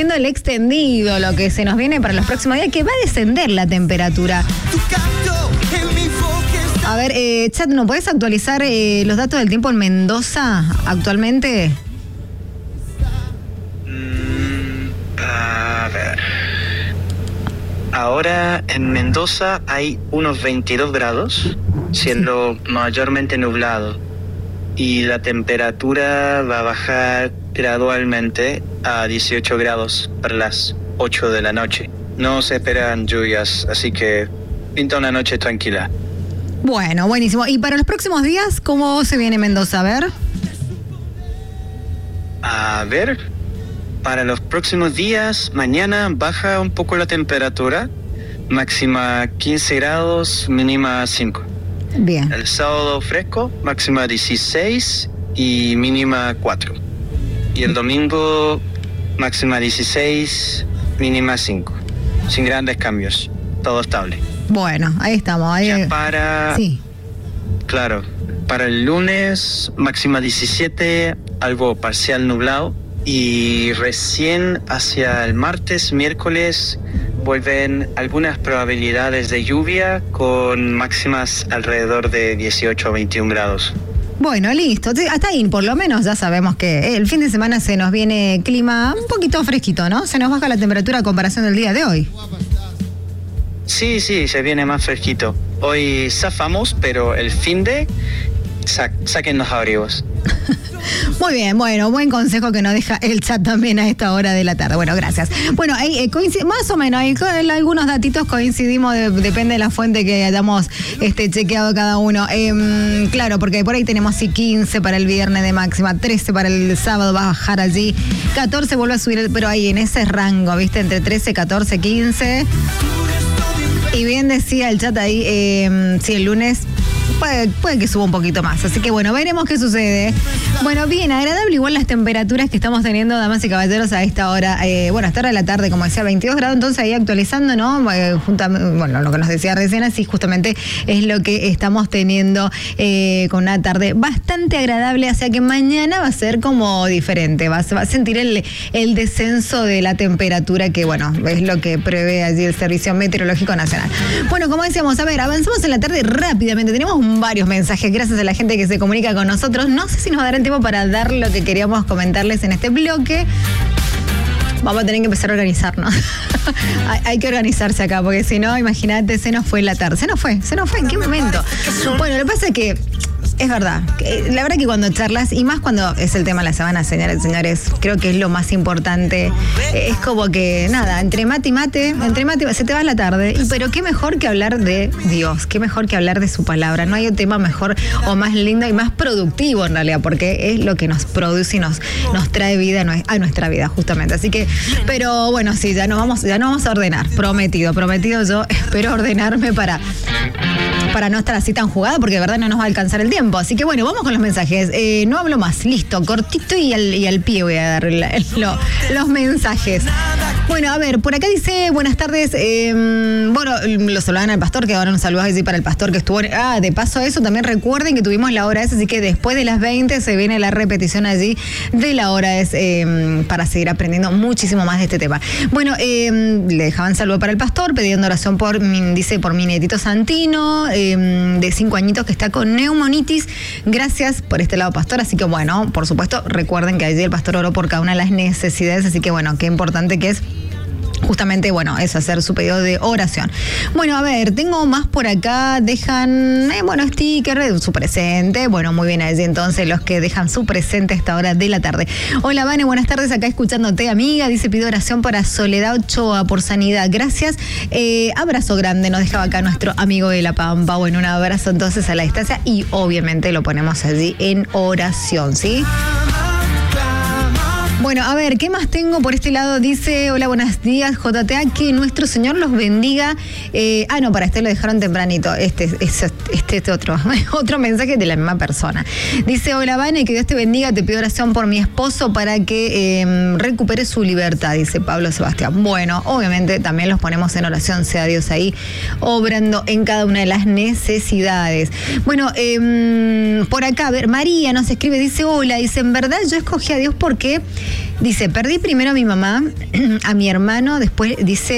viendo el extendido, lo que se nos viene para los próximos días, que va a descender la temperatura. A ver, chat, ¿no puedes actualizar los datos del tiempo en Mendoza actualmente? A ver. Ahora en Mendoza hay unos 22 grados, siendo mayormente nublado. Y la temperatura va a bajar gradualmente a 18 grados para las 8 de la noche. No se esperan lluvias, así que pinta una noche tranquila. Bueno, buenísimo. ¿Y para los próximos días, cómo se viene Mendoza? A ver, para los próximos días, mañana baja un poco la temperatura, máxima 15 grados, mínima 5. Bien. El sábado fresco, máxima 16 y mínima 4. Y el domingo, máxima 16, mínima 5. Sin grandes cambios, todo estable. Bueno, ahí estamos. Ahí... Ya para... Sí. Claro, para el lunes, máxima 17, algo parcial nublado. Y recién hacia el martes, miércoles, vuelven algunas probabilidades de lluvia con máximas alrededor de 18 o 21 grados. Bueno, listo. Hasta ahí, por lo menos, ya sabemos que el fin de semana se nos viene clima un poquito fresquito, ¿no? Se nos baja la temperatura a comparación del día de hoy. Sí, se viene más fresquito. Hoy zafamos, pero el fin de... saquen los abrigos. Muy bien, bueno, buen consejo que nos deja el chat también a esta hora de la tarde. Bueno, gracias. Bueno, ahí más o menos, ahí con algunos datitos coincidimos, depende de la fuente que hayamos chequeado cada uno. Claro, porque por ahí tenemos 15 para el viernes de máxima, 13 para el sábado, va a bajar allí, 14 vuelve a subir, pero ahí en ese rango, ¿viste? Entre 13, 14, 15. Y bien decía el chat ahí, si el lunes... Puede que suba un poquito más, así que bueno, veremos qué sucede. Bueno, bien, agradable igual las temperaturas que estamos teniendo, damas y caballeros, a esta hora, a esta hora de la tarde, como decía, 22 grados, entonces ahí actualizando, ¿no? Bueno, lo que nos decía recién, así justamente es lo que estamos teniendo con una tarde bastante agradable, o sea que mañana va a ser como diferente, se va a sentir el descenso de la temperatura, que bueno, es lo que prevé allí el Servicio Meteorológico Nacional. Bueno, como decíamos, a ver, avanzamos en la tarde rápidamente, tenemos varios mensajes, gracias a la gente que se comunica con nosotros. No sé si nos dará el tiempo para dar lo que queríamos comentarles en este bloque. Vamos a tener que empezar a organizarnos. Hay que organizarse acá, porque si no, imagínate, se nos fue la tarde. Se nos fue, ¿en qué momento? Bueno, lo que pasa es que es verdad. La verdad que cuando charlas, y más cuando es el tema de la semana, señores, creo que es lo más importante. Es como que, nada, entre mate y mate, se te va la tarde. Pero qué mejor que hablar de Dios, qué mejor que hablar de su palabra. No hay un tema mejor o más lindo y más productivo, en realidad, porque es lo que nos produce y nos trae vida a nuestra vida, justamente. Así que, pero bueno, sí, ya no vamos a ordenar. Prometido. Yo espero ordenarme para no estar así tan jugada, porque de verdad no nos va a alcanzar el tiempo. Así que bueno, vamos con los mensajes. No hablo más, listo, cortito y al pie voy a dar los mensajes. Bueno, a ver, por acá dice, buenas tardes, bueno, lo saludan al pastor, que ahora nos saludamos así para el pastor que estuvo, de paso a eso, también recuerden que tuvimos la hora esa, así que después de las 20 se viene la repetición allí de la hora para seguir aprendiendo muchísimo más de este tema. Bueno, le dejaban saludo para el pastor, pidiendo oración por mi nietito Santino, de 5 añitos, que está con neumonitis. Gracias por este lado, pastor. Así que bueno, por supuesto, recuerden que allí el pastor oró por cada una de las necesidades, así que bueno, qué importante que es justamente, bueno, es hacer su pedido de oración. Bueno, a ver, tengo más por acá, dejan, sticker de su presente. Bueno, muy bien, allí entonces los que dejan su presente a esta hora de la tarde. Hola, Vane, buenas tardes, acá escuchándote, amiga. Dice, pido oración para Soledad Ochoa por sanidad. Gracias. Abrazo grande, nos dejaba acá nuestro amigo de La Pampa. Bueno, un abrazo entonces a la distancia y obviamente lo ponemos allí en oración, ¿sí? Bueno, a ver, ¿qué más tengo por este lado? Dice, hola, buenos días, JTA, que nuestro Señor los bendiga. Para este lo dejaron tempranito. Este es otro mensaje de la misma persona. Dice, hola, Vane, que Dios te bendiga, te pido oración por mi esposo para que recupere su libertad, dice Pablo Sebastián. Bueno, obviamente también los ponemos en oración, sea Dios ahí, obrando en cada una de las necesidades. Bueno, por acá, a ver, María nos escribe, dice, hola, dice, en verdad yo escogí a Dios porque Dice, perdí primero a mi mamá, a mi hermano, después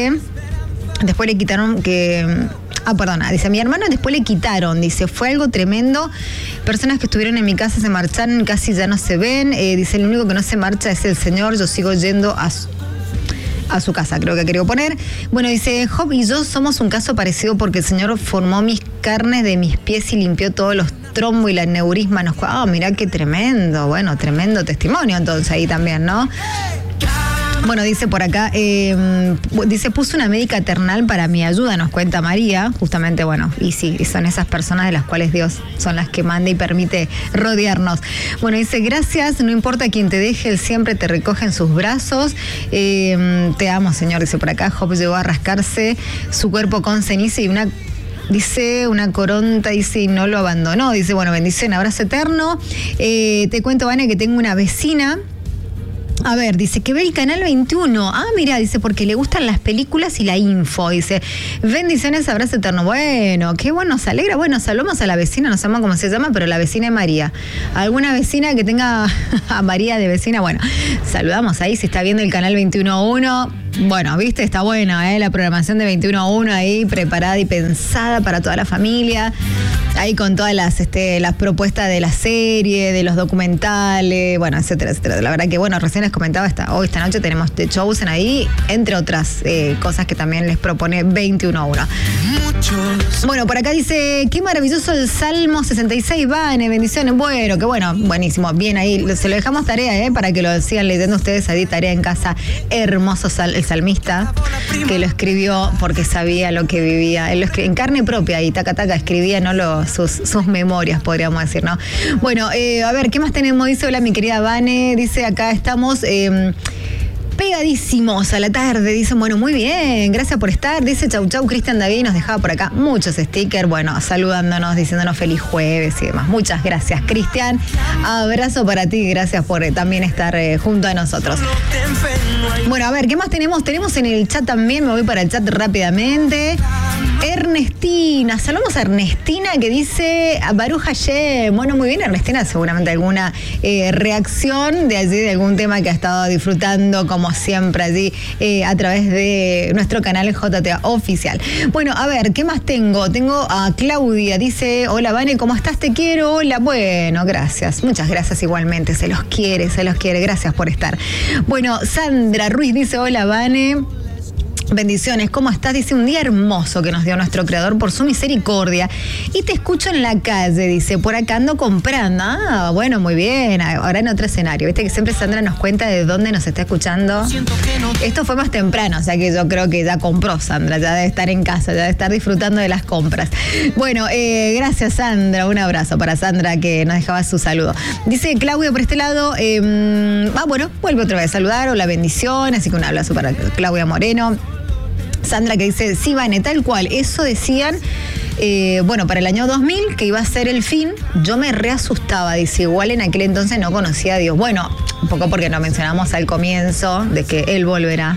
le quitaron dice, a mi hermano después le quitaron, dice, fue algo tremendo. Personas que estuvieron en mi casa se marcharon, casi ya no se ven. Dice, el único que no se marcha es el Señor, yo sigo yendo a su casa, creo que quería poner. Bueno, dice, Job y yo somos un caso parecido porque el Señor formó mis carnes de mis pies y limpió todos los trombos y la aneurisma. Mirá qué tremendo, bueno, tremendo testimonio entonces ahí también, ¿no? Bueno, dice por acá, dice, puse una médica terrenal para mi ayuda, nos cuenta María, justamente, bueno, y sí, son esas personas de las cuales Dios son las que manda y permite rodearnos. Bueno, dice, gracias, no importa quién te deje, Él siempre te recoge en sus brazos. Te amo, Señor, dice por acá. Job llegó a rascarse su cuerpo con ceniza y una coronta, dice, y no lo abandonó. Dice, bueno, bendición, abrazo eterno. Te cuento, Vane, que tengo una vecina. A ver, dice que ve el canal 21. Mira, dice, porque le gustan las películas y la info. Dice, bendiciones, abrazo eterno. Bueno, qué bueno, nos alegra. Bueno, saludamos a la vecina, no sabemos cómo se llama, pero la vecina es María. ¿Alguna vecina que tenga a María de vecina? Bueno, saludamos ahí, si está viendo el canal 21.1. Bueno, viste, está buena, la programación de 21.1 ahí preparada y pensada para toda la familia. Ahí con todas las propuestas de la serie, de los documentales, bueno, etcétera, etcétera. La verdad que, bueno, recién les comentaba, esta noche tenemos The Chosen ahí, entre otras cosas que también les propone 21.1. Bueno, por acá dice, qué maravilloso el Salmo 66, Vane, bendiciones. Bueno, qué bueno, buenísimo. Bien ahí, se lo dejamos tarea, para que lo sigan leyendo ustedes ahí, tarea en casa. Hermoso el salmista, que lo escribió porque sabía lo que vivía. Él lo escribió en carne propia y taca, escribía, no sus memorias, podríamos decir, ¿no? Bueno, a ver, ¿qué más tenemos? Dice, hola, mi querida Vane, dice, acá estamos pegadísimos a la tarde, dicen, bueno, muy bien, gracias por estar, dice chau, Cristian David nos dejaba por acá muchos stickers, bueno, saludándonos, diciéndonos feliz jueves y demás. Muchas gracias, Cristian, abrazo para ti, gracias por también estar junto a nosotros. Bueno, a ver, ¿qué más tenemos? Tenemos en el chat también, me voy para el chat rápidamente. Ernestina, saludamos a Ernestina que dice Baruch Hashem. Bueno, muy bien, Ernestina, seguramente alguna reacción de allí, de algún tema que ha estado disfrutando, como siempre, allí a través de nuestro canal JTA Oficial. Bueno, a ver, ¿qué más tengo? Tengo a Claudia, dice, hola Vane, ¿cómo estás? Te quiero, hola. Bueno, gracias, muchas gracias igualmente, se los quiere, gracias por estar. Bueno, Sandra Ruiz dice, hola Vane. Bendiciones, ¿cómo estás? Dice, un día hermoso que nos dio nuestro Creador por su misericordia. Y te escucho en la calle, dice, por acá ando comprando. Bueno, muy bien, ahora en otro escenario. Viste que siempre Sandra nos cuenta de dónde nos está escuchando. Esto fue más temprano, o sea que yo creo que ya compró Sandra, ya debe estar en casa, ya debe estar disfrutando de las compras. Bueno, gracias Sandra, un abrazo para Sandra que nos dejaba su saludo. Dice Claudio por este lado, bueno, vuelve otra vez a saludar, hola, bendición, así que un abrazo para Claudia Moreno. Sandra que dice, sí, Vane, tal cual, eso decían, bueno, para el año 2000, que iba a ser el fin, yo me reasustaba, dice, igual en aquel entonces no conocía a Dios. Bueno, un poco porque nos mencionamos al comienzo de que Él volverá,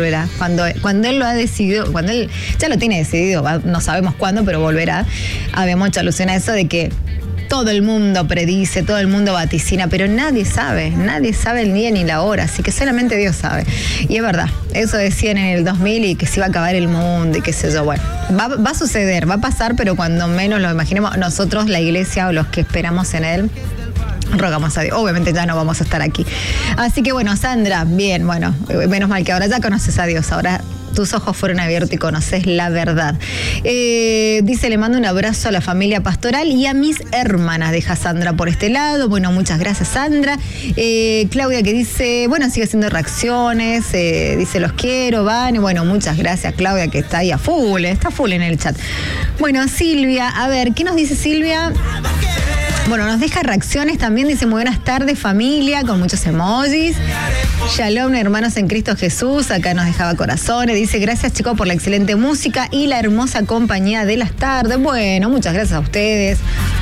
cuando Él lo ha decidido, cuando Él ya lo tiene decidido, no sabemos cuándo, pero volverá. Había mucha alusión a eso de que todo el mundo predice, todo el mundo vaticina, pero nadie sabe el día ni la hora, así que solamente Dios sabe. Y es verdad, eso decían en el 2000 y que se iba a acabar el mundo y qué sé yo. Bueno, va a suceder, va a pasar, pero cuando menos lo imaginemos, nosotros, la iglesia o los que esperamos en Él, rogamos a Dios. Obviamente ya no vamos a estar aquí. Así que bueno, Sandra, bien, bueno, menos mal que ahora ya conoces a Dios, ahora tus ojos fueron abiertos y conoces la verdad. Dice, le mando un abrazo a la familia pastoral y a mis hermanas, deja Sandra por este lado. Bueno, muchas gracias Sandra. Claudia que dice, bueno, sigue haciendo reacciones, dice, los quiero, van. Bueno, muchas gracias Claudia que está ahí a full, está full en el chat. Bueno, Silvia, a ver, ¿qué nos dice Silvia? Bueno, nos deja reacciones también, dice, muy buenas tardes familia, con muchos emojis. Shalom, hermanos en Cristo Jesús, acá nos dejaba corazones, dice, gracias chicos por la excelente música y la hermosa compañía de las tardes. Bueno, muchas gracias a ustedes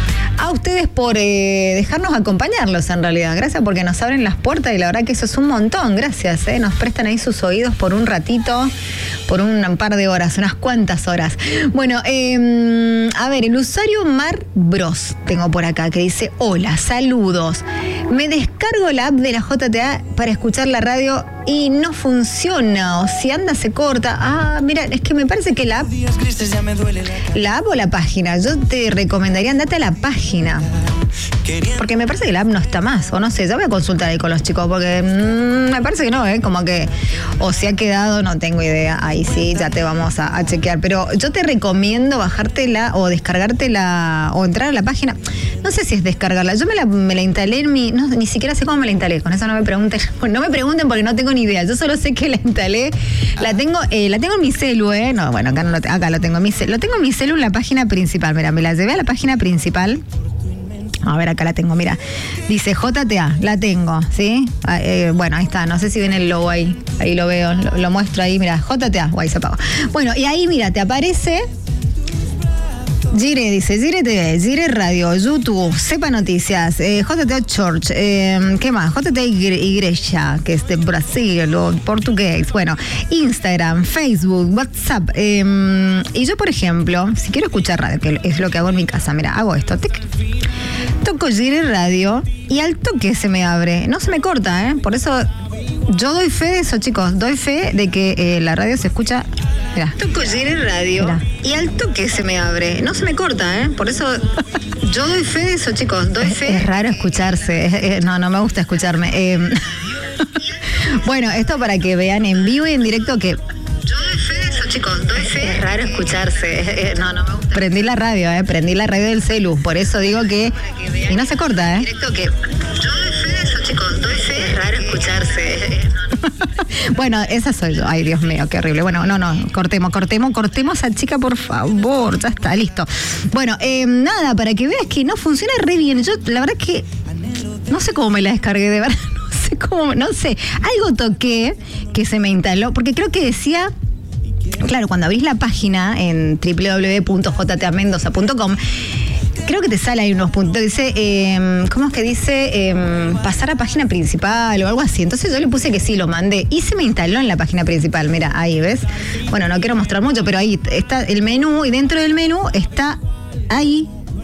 por dejarnos acompañarlos en realidad. Gracias porque nos abren las puertas y la verdad que eso es un montón. Gracias, nos prestan ahí sus oídos por un ratito, por un par de horas, unas cuantas horas. Bueno, a ver, el usuario Mar Bros tengo por acá que dice, hola, saludos. Me descargo la app de la JTA para escuchar la radio y no funciona. O si anda, se corta. Ah, mira, es que me parece que la app o la página. Yo te recomendaría andate a la página. Porque me parece que la app no está más. O no sé, ya voy a consultar ahí con los chicos. Porque me parece que no, como que o se ha quedado, no tengo idea. Ahí sí, ya te vamos a chequear. Pero yo te recomiendo bajártela o descargártela o entrar a la página. No sé si es descargarla. Yo me la instalé en mi... No, ni siquiera sé cómo me la instalé. Con eso no me pregunten. No me pregunten porque no tengo ni idea. Yo solo sé que la instalé. La tengo en mi celu, No, bueno, acá lo tengo en mi celu. Lo tengo en mi celu en la página principal. Mira, me la llevé a la página principal. A ver, acá la tengo, mira. Dice JTA, la tengo, ¿sí? Bueno, ahí está, no sé si ven el logo ahí. Ahí lo veo, lo muestro ahí, mira, JTA, guay, se apagó. Bueno, y ahí, mira, te aparece... Gire, dice, Gire TV, Gire Radio, YouTube, Sepa Noticias, JTA Church, ¿qué más? JTA Igreja, que es de Brasil, o portugués, bueno, Instagram, Facebook, WhatsApp. Y yo, por ejemplo, si quiero escuchar radio, que es lo que hago en mi casa, mira, hago esto, toco Gire Radio y al toque se me abre, no se me corta, por eso yo doy fe de eso, chicos, doy fe de que la radio se escucha. Mira. Toco Gire Radio. Mirá. Y al toque se me abre. No se me corta, Por eso yo doy fe de eso, chicos. Doy fe. Es raro escucharse. No me gusta escucharme. Bueno, esto para que vean en vivo y en directo que... Yo doy fe de eso, chicos. Doy fe. Es raro escucharse. No me gusta. Prendí la radio, Prendí la radio del celu. Por eso digo que... Y no se corta, Directo que... Yo doy fe de eso, chicos. Doy fe. Es raro escucharse. Bueno, esa soy yo. Ay, Dios mío, qué horrible. Bueno, cortemos a chica, por favor. Ya está, listo. Bueno, nada, para que veas que no funciona re bien. Yo, la verdad es que no sé cómo me la descargué, de verdad. No sé. Algo toqué que se me instaló, porque creo que decía... Claro, cuando abrís la página en www.jtamendoza.com, creo que te sale ahí unos puntos. Dice, ¿cómo es que dice? Pasar a página principal o algo así. Entonces yo le puse que sí, lo mandé. Y se me instaló en la página principal. Mira, ahí, ¿ves? Bueno, no quiero mostrar mucho, pero ahí está el menú. Y dentro del menú está ahí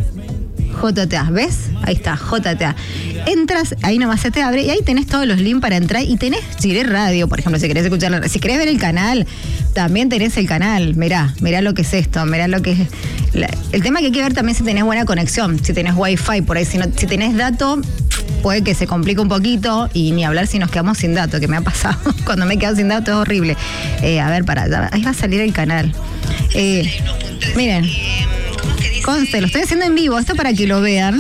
JTA. ¿Ves? Ahí está, JTA. Entras, ahí nomás se te abre y ahí tenés todos los links para entrar y tenés Gire Radio, por ejemplo, si querés escuchar, si querés ver el canal, también tenés el canal. Mirá lo que es esto, mirá lo que es. El tema que hay que ver también si tenés buena conexión, si tenés wifi por ahí, si tenés dato, puede que se complique un poquito y ni hablar si nos quedamos sin dato, que me ha pasado. Cuando me he quedado sin dato es horrible. A ver, ahí va a salir el canal. Miren, conste, lo estoy haciendo en vivo, esto para que lo vean.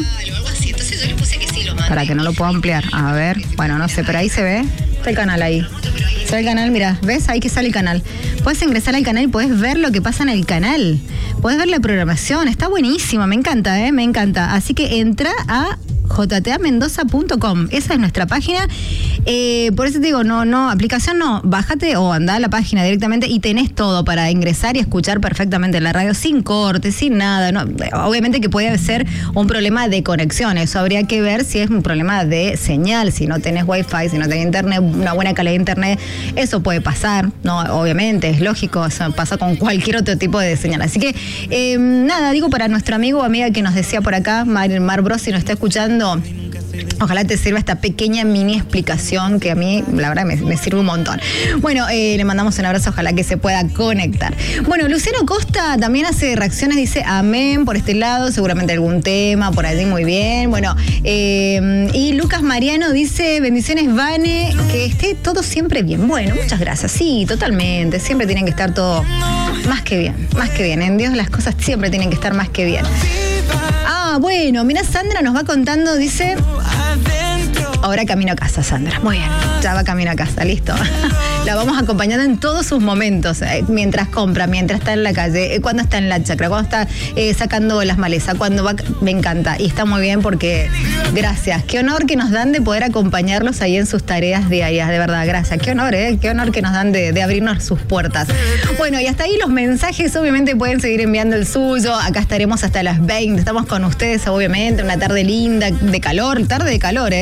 Para que no lo puedo ampliar. A ver, bueno, no sé, pero ahí se ve. Está el canal ahí. Se ve el canal, mira, ¿ves? Ahí que sale el canal. Puedes ingresar al canal y puedes ver lo que pasa en el canal. Puedes ver la programación. Está buenísimo, me encanta, me encanta. Así que entra a jtamendoza.com. Esa es nuestra página. Por eso te digo, aplicación no, bájate o anda a la página directamente y tenés todo para ingresar y escuchar perfectamente la radio sin corte, sin nada. No, obviamente que puede ser un problema de conexión, eso habría que ver si es un problema de señal, si no tenés wifi, si no tenés internet, una buena calidad de internet, eso puede pasar, no, obviamente, es lógico, eso pasa con cualquier otro tipo de señal. Así que, nada, digo para nuestro amigo o amiga que nos decía por acá, Mar Bros, si nos está escuchando, ojalá te sirva esta pequeña mini explicación que a mí, la verdad, me sirve un montón. Bueno, le mandamos un abrazo, ojalá que se pueda conectar. Bueno, Luciano Costa también hace reacciones, dice amén por este lado, seguramente algún tema por allí, muy bien. Bueno, y Lucas Mariano dice, bendiciones, Vane, que esté todo siempre bien. Bueno, muchas gracias. Sí, totalmente, siempre tienen que estar todo más que bien, más que bien. En Dios las cosas siempre tienen que estar más que bien. Bueno, mira, Sandra nos va contando, dice... Ahora camino a casa, Sandra. Muy bien, ya va camino a casa, listo. La vamos acompañando en todos sus momentos, mientras compra, mientras está en la calle, cuando está en la chacra, cuando está sacando las malezas, cuando va... Me encanta y está muy bien porque gracias. Qué honor que nos dan de poder acompañarlos ahí en sus tareas diarias, de verdad, gracias. Qué honor que nos dan de abrirnos sus puertas. Bueno, y hasta ahí los mensajes, obviamente pueden seguir enviando el suyo. Acá estaremos hasta las 20, estamos con ustedes, obviamente, una tarde linda, de calor, tarde de calor,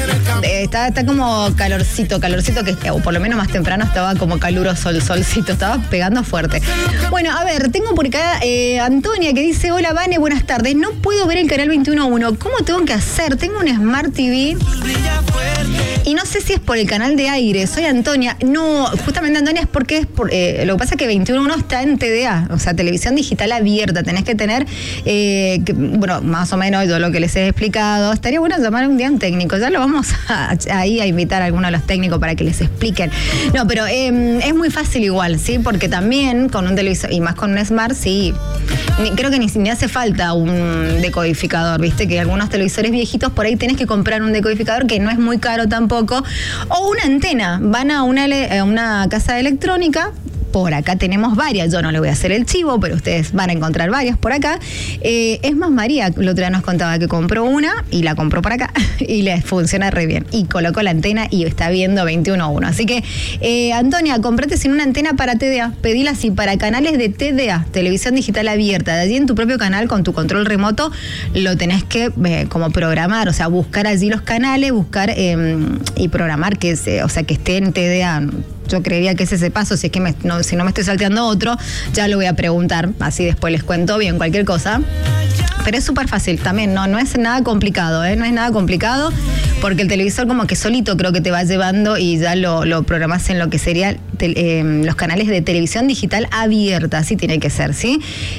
Está como calorcito que o por lo menos más temprano estaba como caluroso el solcito, estaba pegando fuerte. Bueno, a ver, tengo por acá Antonia que dice, hola Vane, buenas tardes, no puedo ver el canal 21.1, ¿cómo tengo que hacer? Tengo un Smart TV y no sé si es por el canal de aire. Soy Antonia. No, justamente Antonia es porque lo que pasa es que 21.1 está en TDA, o sea, televisión digital abierta. Tenés que tener, bueno, más o menos yo lo que les he explicado. Estaría bueno llamar un día a un técnico. Ya lo vamos a invitar a alguno de los técnicos para que les expliquen. No, pero es muy fácil igual, ¿sí? Porque también con un televisor, y más con un Smart, sí, creo que ni hace falta un decodificador, ¿viste? Que algunos televisores viejitos por ahí tenés que comprar un decodificador que no es muy caro tampoco. O una antena. Van a una casa de electrónica. Por acá tenemos varias, yo no le voy a hacer el chivo, pero ustedes van a encontrar varias por acá. Es más, María, el otro día nos contaba que compró una y la compró por acá y le funciona re bien. Y colocó la antena y está viendo 21.1. Así que, Antonia, comprate sin una antena para TDA. Pedila así para canales de TDA, televisión digital abierta. De allí en tu propio canal, con tu control remoto, lo tenés que como programar, o sea, buscar allí los canales, buscar y programar que esté en TDA. Yo creería que es ese paso, si es que si no me estoy salteando otro, ya lo voy a preguntar, así después les cuento bien cualquier cosa. Pero es súper fácil también, no es nada complicado, no es nada complicado, porque el televisor como que solito creo que te va llevando y ya lo programás en lo que serían los canales de televisión digital abierta, así tiene que ser, ¿sí?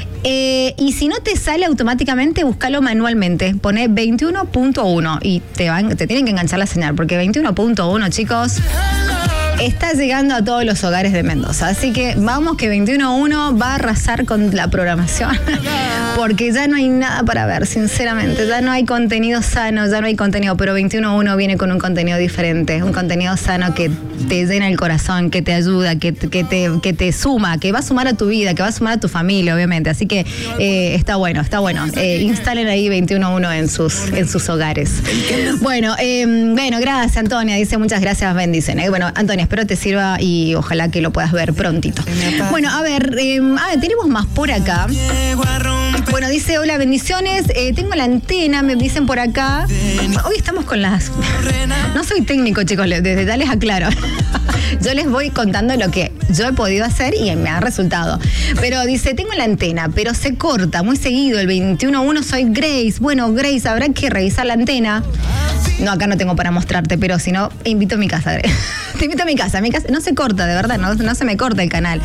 Y si no te sale automáticamente, búscalo manualmente. Pone 21.1 y te tienen que enganchar la señal, porque 21.1, chicos, está llegando a todos los hogares de Mendoza. Así que vamos que 21.1 va a arrasar con la programación. Porque ya no hay nada para ver, sinceramente. Ya no hay contenido sano, ya no hay contenido. Pero 21.1 viene con un contenido diferente. Un contenido sano que te llena el corazón, que te ayuda, que te suma, que va a sumar a tu vida, que va a sumar a tu familia, obviamente. Así que está bueno. Instalen ahí 21.1 en sus hogares. Bueno, gracias, Antonia. Dice muchas gracias, bendicen. Bueno, Antonia, espero te sirva y ojalá que lo puedas ver prontito. Bueno, a ver, tenemos más por acá. Bueno, dice, hola, bendiciones. Tengo la antena, me dicen por acá. Hoy estamos con las... No soy técnico, chicos, desde ya les aclaro. Yo les voy contando lo que yo he podido hacer y me ha resultado. Pero dice, tengo la antena, pero se corta muy seguido. El 21.1 soy Grace. Bueno, Grace, habrá que revisar la antena. No, acá no tengo para mostrarte, pero si no, invito a mi casa. Te invito a mi casa. No se corta, de verdad, no se me corta el canal.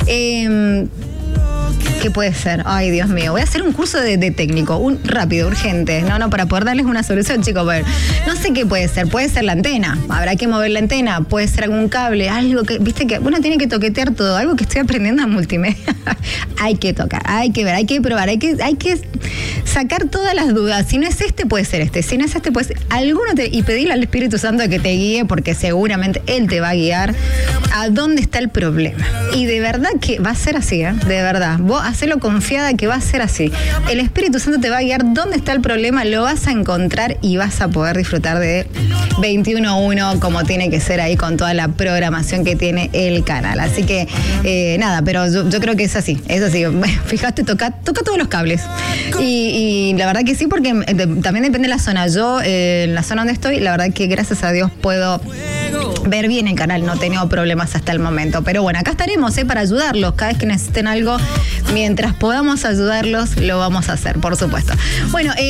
¿Qué puede ser? Ay, Dios mío. Voy a hacer un curso de técnico, rápido, urgente. No, para poder darles una solución, chicos. Bueno, no sé qué puede ser. Puede ser la antena. Habrá que mover la antena. Puede ser algún cable, algo que, viste que uno tiene que toquetear todo. Algo que estoy aprendiendo en multimedia. Hay que tocar, hay que ver, hay que probar, hay que sacar todas las dudas. Si no es puede ser este. Si no es puede ser alguno. Y pedirle al Espíritu Santo que te guíe, porque seguramente Él te va a guiar a dónde está el problema. Y de verdad que va a ser así, de verdad. Vos hacelo confiada que va a ser así. El Espíritu Santo te va a guiar dónde está el problema, lo vas a encontrar y vas a poder disfrutar de 21.1 como tiene que ser ahí con toda la programación que tiene el canal. Así que nada, pero yo creo que es así. Fíjate, toca todos los cables. Y la verdad que sí, porque también depende de la zona. Yo, en la zona donde estoy, la verdad que gracias a Dios puedo ver bien el canal, no he tenido problemas hasta el momento. Pero bueno, acá estaremos para ayudarlos. Cada vez que necesiten algo, mientras podamos ayudarlos, lo vamos a hacer, por supuesto. Bueno, a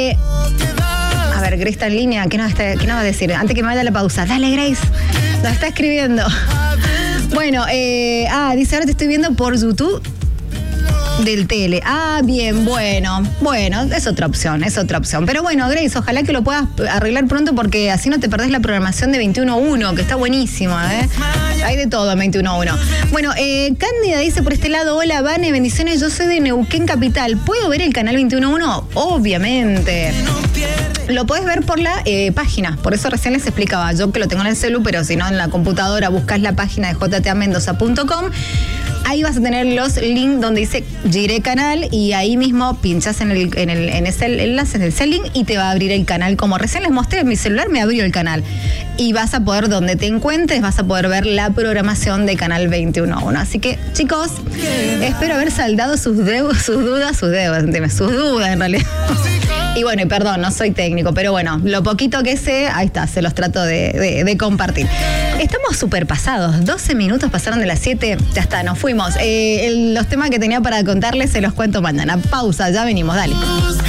ver, Grace está en línea. ¿Qué nos va a decir? Antes que me vaya la pausa. Dale, Grace. Nos está escribiendo. Bueno, dice, ahora te estoy viendo por YouTube del tele. Bien, bueno, es otra opción. Pero bueno, Grace, ojalá que lo puedas arreglar pronto, porque así no te perdés la programación de 21.1, que está buenísima, Hay de todo en 21.1. Bueno, Cándida dice por este lado, hola, Vane, bendiciones, yo soy de Neuquén Capital. ¿Puedo ver el canal 21.1? Obviamente. Lo podés ver por la página, por eso recién les explicaba, yo que lo tengo en el celu, pero si no en la computadora buscás la página de jtamendoza.com. Ahí vas a tener los links donde dice Giré Canal y ahí mismo pinchás en ese enlace, en ese link, y te va a abrir el canal. Como recién les mostré, mi celular me abrió el canal. Y vas a poder, donde te encuentres, vas a poder ver la programación de Canal 21.1. Así que, chicos, espero haber saldado sus dudas en realidad. Y bueno, y perdón, no soy técnico, pero bueno, lo poquito que sé, ahí está, se los trato de compartir. Estamos súper pasados, 12 minutos pasaron de las 7, ya está, nos fuimos. Los temas que tenía para contarles se los cuento mañana. Pausa, ya venimos, dale.